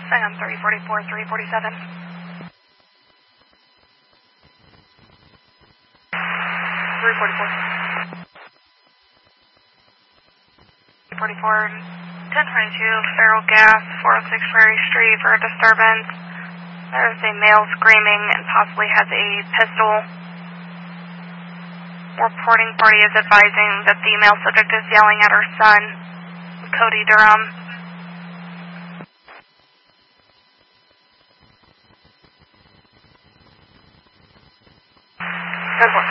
Saigon 344, 347. 344. 344, 1022, feral gas, 406 Prairie Street for a disturbance. There's a male screaming and possibly has a pistol. Reporting party is advising that the male subject is yelling at her son, Cody Durham. Good work.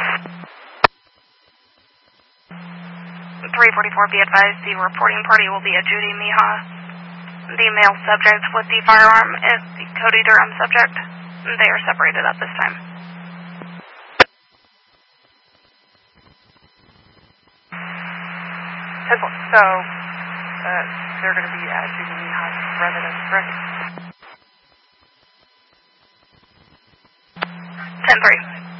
344, be advised the reporting party will be a Judy Mija. The male subject with the firearm is the Cody Durham subject. They are separated at this time. So, they're going to be at Judy Mija's residence, correct? 10-3.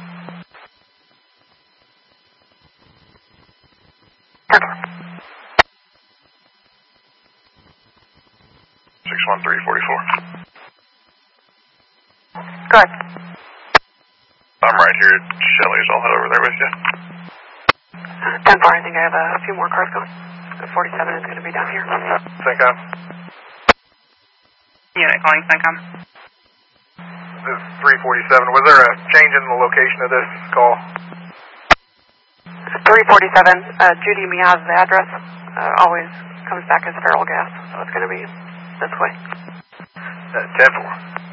61344. Good. I'm right here at Shelley's. I'll head over there with you. 10-4, I think I have a few more cars going. The 47 is going to be down here. CENTCOM. Unit calling CENTCOM. This is 347. Was there a change in the location of this call? 347, Judy Mija's the address. Always comes back as feral gas, so it's going to be this way. 10-4.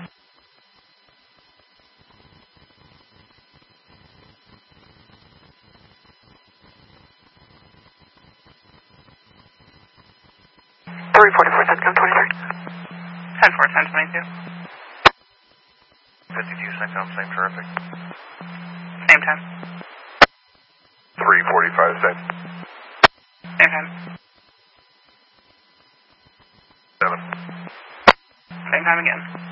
CENTCOM 23. 10-4, 10-22. 52 CENTCOM, same traffic. Same time. 345 cents. Same time. 7. Same time again.